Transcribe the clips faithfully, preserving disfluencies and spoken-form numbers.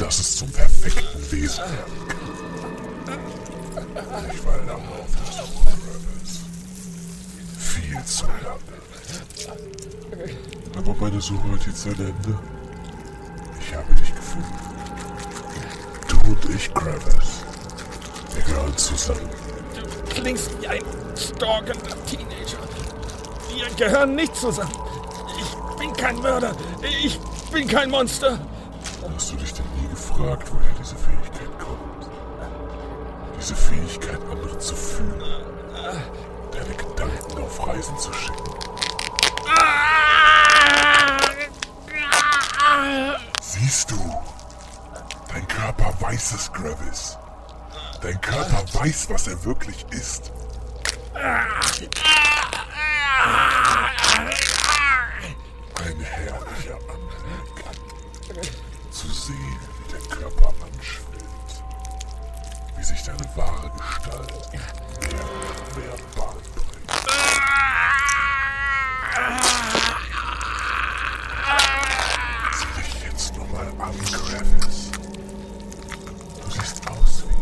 dass es zum perfekten Wesen werden kann. Ich war lange auf der Suche, Travis. Viel zu lange. Aber meine Suche hat jetzt ein Ende. Ich habe dich gefunden. Du und ich, Travis. Wir gehören zusammen. Du klingst wie ein stalkender Teenager. Wir gehören nicht zusammen. Ich bin kein Mörder. Ich bin kein Monster. Hast du dich denn nie gefragt, woher diese Fähigkeit kommt? Diese Fähigkeit, andere zu fühlen. Deine Gedanken auf Reisen zu schicken. Siehst du? Dein Körper weiß es, Travis. Dein Körper weiß, was er wirklich ist. Ein herrlicher Anblick. Zu sehen, wie der Körper anschwillt. Wie sich deine wahre Gestalt mehr und mehr Bahn bringt. Sieh dich jetzt nur mal an, Travis. Du siehst aus wie...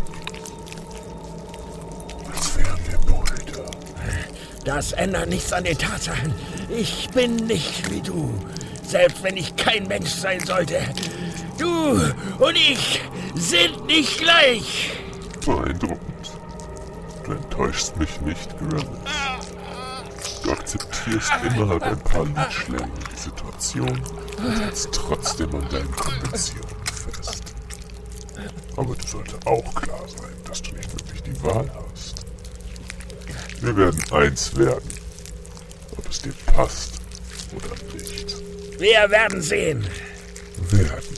als wären wir Brüder. Das ändert nichts an den Tatsachen. Ich bin nicht wie du. Selbst wenn ich kein Mensch sein sollte. Du und ich sind nicht gleich. Beeindruckend. Du enttäuschst mich nicht, Travis. Du akzeptierst immer ein paar Lidschläge in die Situation und hältst trotzdem an deinen Konventionen fest. Aber dir sollte auch klar sein, dass du nicht wirklich die Wahl hast. Wir werden eins werden, ob es dir passt oder nicht. Wir werden sehen. Werden.